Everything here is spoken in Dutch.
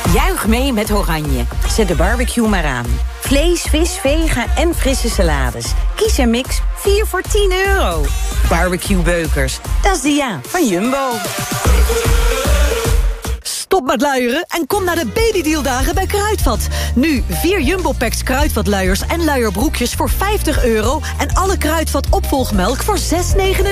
Juich mee met Oranje. Zet de barbecue maar aan. Vlees, vis, vega en frisse salades. Kies een mix, 4 voor €10. Barbecue Beukers, dat is de ja van Jumbo. Stop met luieren en kom naar de babydealdagen bij Kruidvat. Nu 4 Jumbo-packs Kruidvat luiers en luierbroekjes voor €50... en alle Kruidvat opvolgmelk voor €6,99.